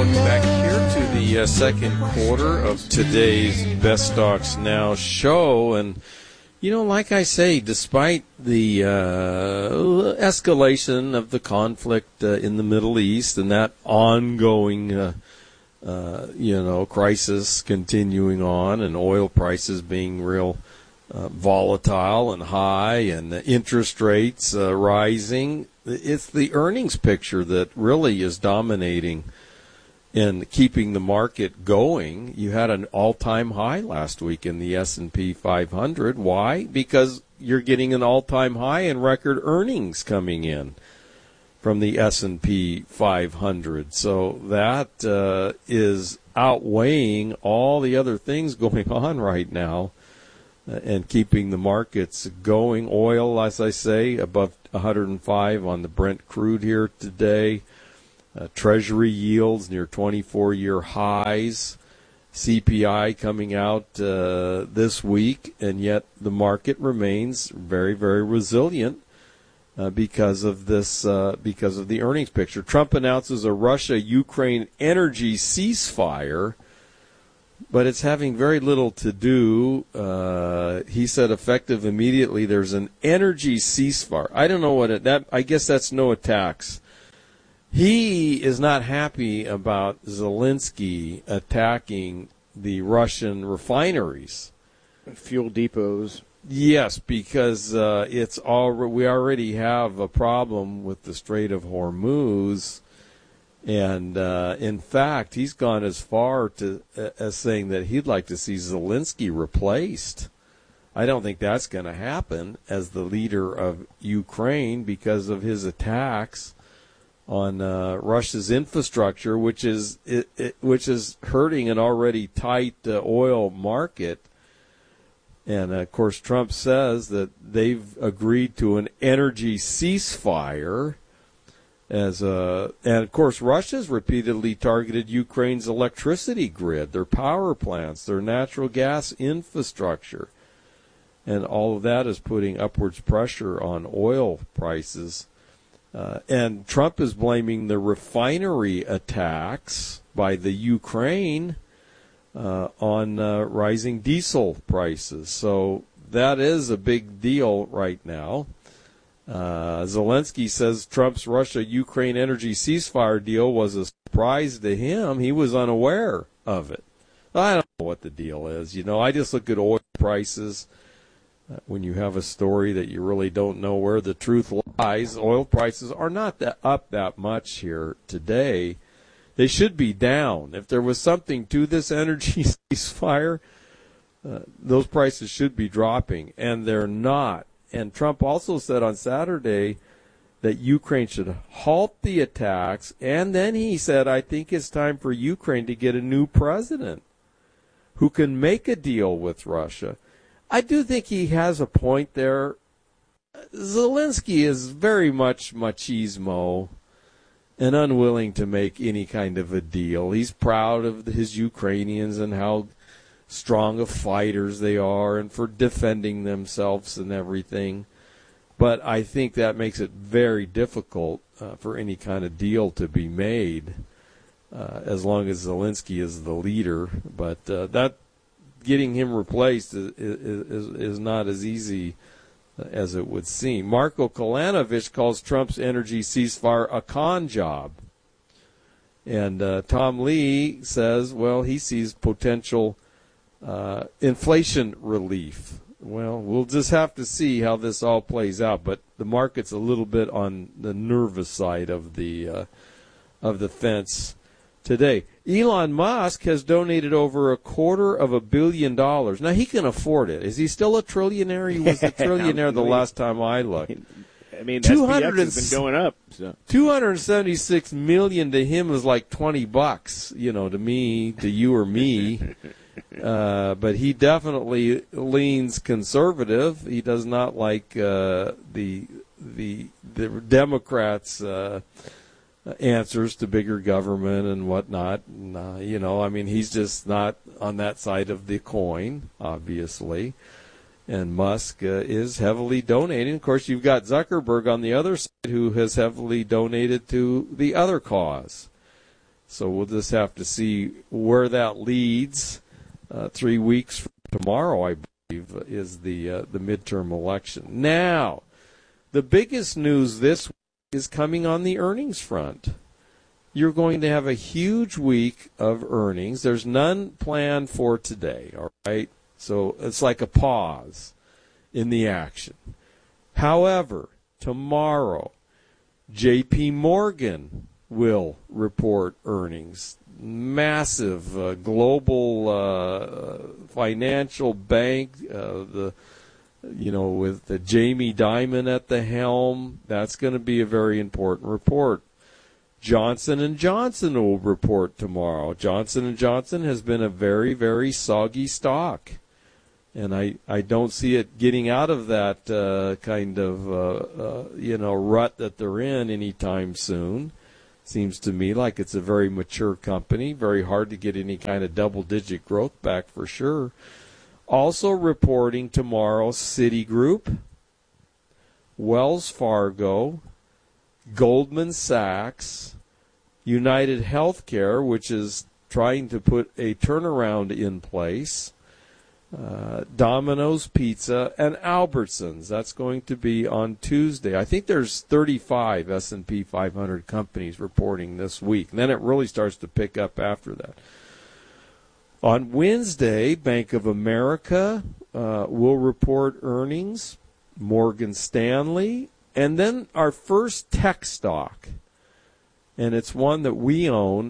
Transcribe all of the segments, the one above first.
welcome back here to the second quarter of today's Best Stocks Now show. And, you know, like I say, despite the escalation of the conflict in the Middle East and that ongoing, crisis continuing on, and oil prices being real volatile and high, and interest rates rising, it's the earnings picture that really is dominating and keeping the market going. You had an all-time high last week in the S&P 500. Why? Because you're getting an all-time high in record earnings coming in from the S&P 500. So that is outweighing all the other things going on right now and keeping the markets going. Oil, as I say, above 105 on the Brent crude here today. Treasury yields near 24-year highs. CPI coming out this week, and yet the market remains very, very resilient because of this, because of the earnings picture. Trump announces a Russia-Ukraine energy ceasefire, but it's having very little to do. He said effective immediately. There's an energy ceasefire. I don't know what I guess that's no attacks. He is not happy about Zelensky attacking the Russian refineries, fuel depots. Yes, because we already have a problem with the Strait of Hormuz. And in fact, he's gone as far as saying that he'd like to see Zelensky replaced. I don't think that's going to happen as the leader of Ukraine because of his attacks on Russia's infrastructure, which is hurting an already tight oil market. And of course, Trump says that they've agreed to an energy ceasefire. And of course, Russia's repeatedly targeted Ukraine's electricity grid, their power plants, their natural gas infrastructure. And all of that is putting upwards pressure on oil prices. And Trump is blaming the refinery attacks by the Ukraine on rising diesel prices. So that is a big deal right now. Zelensky says Trump's Russia-Ukraine energy ceasefire deal was a surprise to him. He was unaware of it. I don't know what the deal is. You know, I just look at oil prices. When you have a story that you really don't know where the truth lies, oil prices are not up that much here today. They should be down. If there was something to this energy ceasefire, those prices should be dropping, and they're not. And Trump also said on Saturday that Ukraine should halt the attacks, and then he said, I think it's time for Ukraine to get a new president who can make a deal with Russia. I do think he has a point there. Zelensky is very much machismo and unwilling to make any kind of a deal. He's proud of his Ukrainians and how strong of fighters they are and for defending themselves and everything. But I think that makes it very difficult for any kind of deal to be made as long as Zelensky is the leader. But that getting him replaced is not as easy as it would seem. Marko Kolanovic calls Trump's energy ceasefire a con job. And Tom Lee says, well, he sees potential inflation relief. Well, we'll just have to see how this all plays out. But the market's a little bit on the nervous side of the fence today. Elon Musk has donated over $250 million. Now, he can afford it. Is he still a trillionaire? He was a trillionaire the last time I looked. I mean, SPX has been going up. So. $276 million to him is like $20, to me, to you or me. But he definitely leans conservative. He does not like the Democrats' answers to bigger government and whatnot. And, he's just not on that side of the coin, obviously. And Musk is heavily donating. Of course, you've got Zuckerberg on the other side who has heavily donated to the other cause. So we'll just have to see where that leads. 3 weeks from tomorrow, I believe, is the midterm election. Now, the biggest news this week is coming on the earnings front. You're going to have a huge week of earnings. There's none planned for today, all right? So it's like a pause in the action. However, tomorrow, J.P. Morgan will report earnings. Massive global financial bank, with the Jamie Dimon at the helm. That's going to be a very important report. Johnson & Johnson will report tomorrow. Johnson & Johnson has been a very, very soggy stock. And I don't see it getting out of that kind of, rut that they're in anytime soon. Seems to me like it's a very mature company, very hard to get any kind of double-digit growth back for sure. Also reporting tomorrow, Citigroup, Wells Fargo, Goldman Sachs, United Healthcare, which is trying to put a turnaround in place, Domino's Pizza, and Albertsons. That's going to be on Tuesday. I think there's 35 S&P 500 companies reporting this week. And then it really starts to pick up after that. On Wednesday, Bank of America will report earnings, Morgan Stanley, and then our first tech stock. And it's one that we own,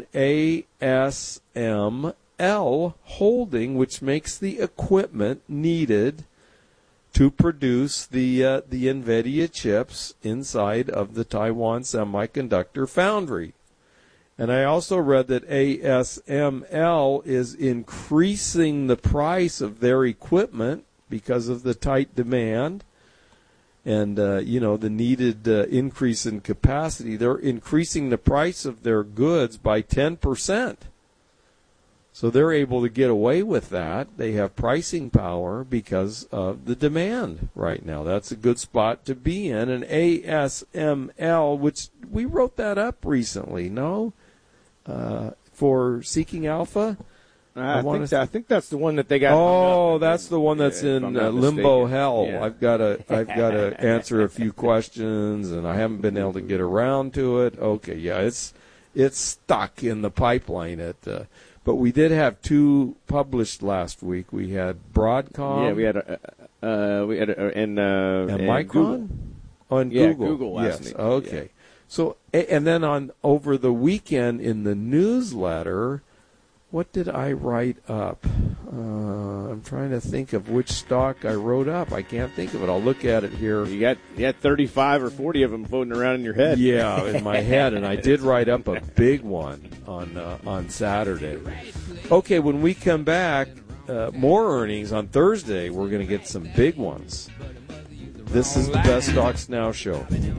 ASML Holding, which makes the equipment needed to produce the NVIDIA chips inside of the Taiwan Semiconductor Foundry. And I also read that ASML is increasing the price of their equipment because of the tight demand and, the needed increase in capacity. They're increasing the price of their goods by 10%. So they're able to get away with that. They have pricing power because of the demand right now. That's a good spot to be in. And ASML, which we wrote that up recently, no? For Seeking Alpha? I think that's the one that they got. Oh, that's the one that's in limbo hell. Yeah. I've got to answer a few questions, and I haven't been able to get around to it. Okay, yeah, it's stuck in the pipeline but we did have two published last week. We had Broadcom. Yeah, we had and Micron. Google. On yeah, Google. Google last week. Okay. Yeah. So, and then over the weekend in the newsletter, what did I write up? I'm trying to think of which stock I wrote up. I can't think of it. I'll look at it here. You had 35 or 40 of them floating around in your head. Yeah, in my head, and I did write up a big one on Saturday. Okay, when we come back, more earnings on Thursday. We're going to get some big ones. This is the Best Stocks Now show.